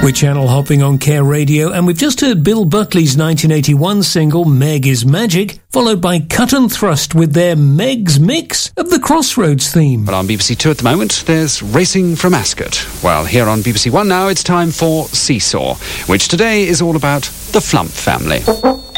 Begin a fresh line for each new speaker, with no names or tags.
We're channel hopping on Care Radio, and we've just heard Bill Buckley's 1981 single, Meg is Magic, followed by Cut and Thrust with their Meg's Mix of the Crossroads theme.
But on BBC Two at the moment, there's Racing from Ascot. Well, here on BBC One now, it's time for Seesaw, which today is all about the Flump family.